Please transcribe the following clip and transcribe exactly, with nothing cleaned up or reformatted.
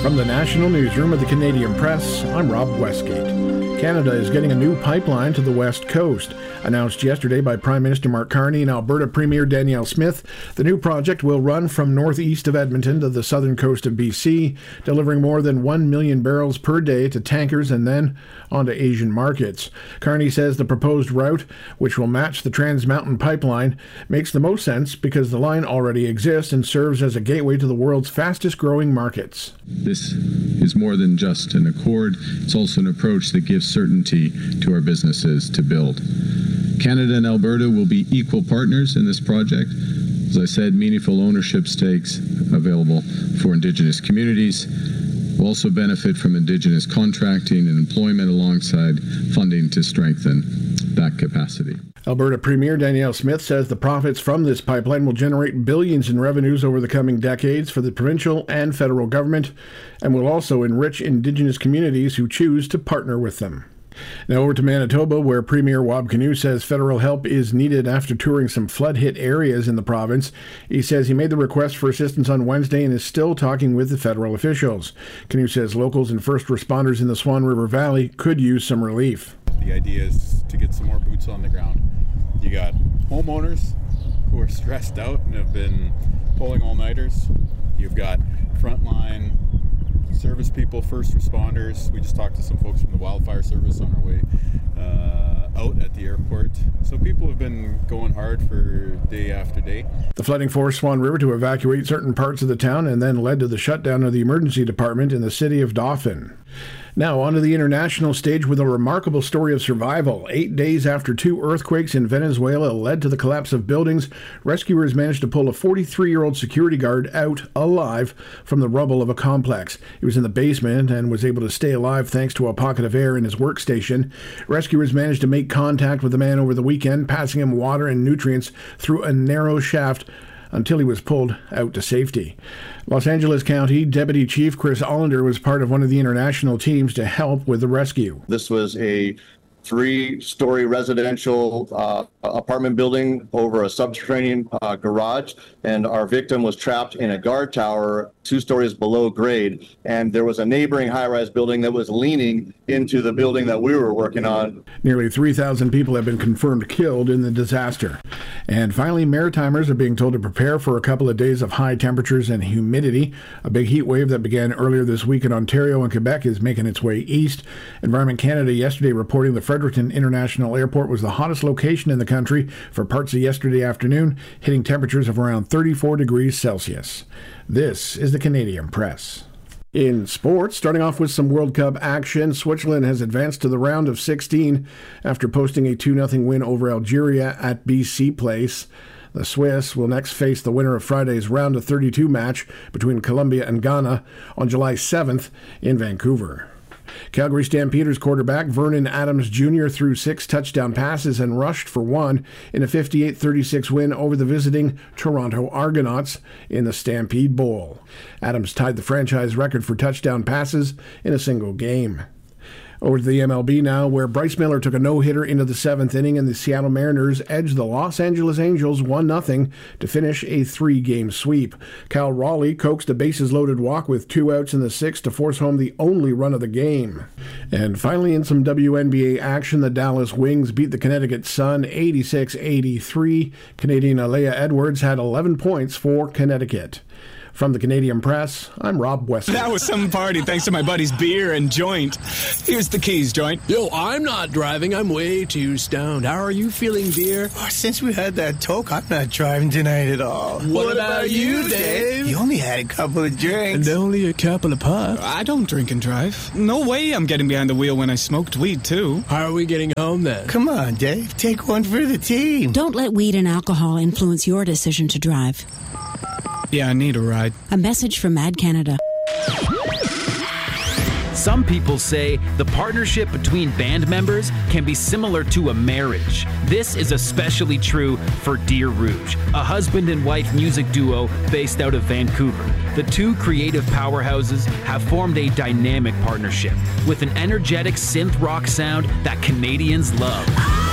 From the National Newsroom of the Canadian Press, I'm Rob Westgate. Canada is getting a new pipeline to the West Coast. Announced yesterday by Prime Minister Mark Carney and Alberta Premier Danielle Smith, the new project will run from northeast of Edmonton to the southern coast of B C, delivering more than one million barrels per day to tankers and then onto Asian markets. Carney says the proposed route, which will match the Trans Mountain Pipeline, makes the most sense because the line already exists and serves as a gateway to the world's fastest growing markets. This is more than just an accord. It's also an approach that gives certainty to our businesses to build. Canada and Alberta will be equal partners in this project. As I said, meaningful ownership stakes available for Indigenous communities. We'll also benefit from Indigenous contracting and employment alongside funding to strengthen that capacity. Alberta Premier Danielle Smith says the profits from this pipeline will generate billions in revenues over the coming decades for the provincial and federal government and will also enrich Indigenous communities who choose to partner with them. Now over to Manitoba, where Premier Wab Kinew says federal help is needed after touring some flood-hit areas in the province. He says he made the request for assistance on Wednesday and is still talking with the federal officials. Kinew says locals and first responders in the Swan River Valley could use some relief. The idea is to get some more boots on the ground. You got homeowners who are stressed out and have been pulling all-nighters. You've got frontline service people, first responders. We just talked to some folks from the wildfire service on our way uh, out at the airport. So people have been going hard for day after day. The flooding forced Swan River to evacuate certain parts of the town and then led to the shutdown of the emergency department in the city of Dauphin. Now, onto the international stage with a remarkable story of survival. Eight days after two earthquakes in Venezuela led to the collapse of buildings, rescuers managed to pull a forty-three-year-old security guard out alive from the rubble of a complex. He was in the basement and was able to stay alive thanks to a pocket of air in his workstation. Rescuers managed to make contact with the man over the weekend, passing him water and nutrients through a narrow shaft until he was pulled out to safety. Los Angeles County Deputy Chief Chris Allender was part of one of the international teams to help with the rescue. This was a three-story residential uh, apartment building over a subterranean uh, garage, and our victim was trapped in a guard tower two stories below grade, and there was a neighboring high-rise building that was leaning into the building that we were working on. Nearly three thousand people have been confirmed killed in the disaster. And finally, Maritimers are being told to prepare for a couple of days of high temperatures and humidity. A big heat wave that began earlier this week in Ontario and Quebec is making its way east. Environment Canada yesterday reporting the Fredericton International Airport was the hottest location in the country for parts of yesterday afternoon, hitting temperatures of around thirty-four degrees Celsius. This is the Canadian Press. In sports, starting off with some World Cup action, Switzerland has advanced to the round of sixteen after posting a two nothing win over Algeria at B C Place. The Swiss will next face the winner of Friday's round of thirty-two match between Colombia and Ghana on July seventh in Vancouver. Calgary Stampeders quarterback Vernon Adams Junior threw six touchdown passes and rushed for one in a fifty-eight thirty-six win over the visiting Toronto Argonauts in the Stampede Bowl. Adams tied the franchise record for touchdown passes in a single game. Over to the M L B now, where Bryce Miller took a no-hitter into the seventh inning and the Seattle Mariners edged the Los Angeles Angels one nothing to finish a three-game sweep. Cal Raleigh coaxed a bases-loaded walk with two outs in the sixth to force home the only run of the game. And finally, in some W N B A action, the Dallas Wings beat the Connecticut Sun eighty-six eighty-three. Canadian Alea Edwards had eleven points for Connecticut. From the Canadian Press, I'm Rob West. That was some party thanks to my buddy's beer and joint. Here's the keys, joint. Yo, I'm not driving. I'm way too stoned. How are you feeling, dear? Oh, since we had that talk, I'm not driving tonight at all. What, what about, about you, Dave? You only had a couple of drinks. And only a couple of puffs. I don't drink and drive. No way I'm getting behind the wheel when I smoked weed, too. How are we getting home, then? Come on, Dave. Take one for the team. Don't let weed and alcohol influence your decision to drive. Yeah, I need a ride. A message from Mad Canada. Some people say the partnership between band members can be similar to a marriage. This is especially true for Dear Rouge, a husband and wife music duo based out of Vancouver. The two creative powerhouses have formed a dynamic partnership with an energetic synth rock sound that Canadians love.